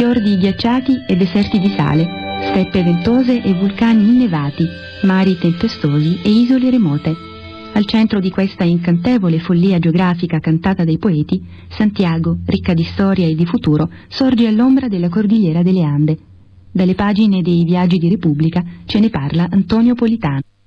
fiordi ghiacciati e deserti di sale, steppe ventose e vulcani innevati, mari tempestosi e isole remote. Al centro di questa incantevole follia geografica cantata dai poeti, Santiago, ricca di storia e di futuro, sorge all'ombra della cordigliera delle Ande. Dalle pagine dei Viaggi di Repubblica ce ne parla Antonio Politano.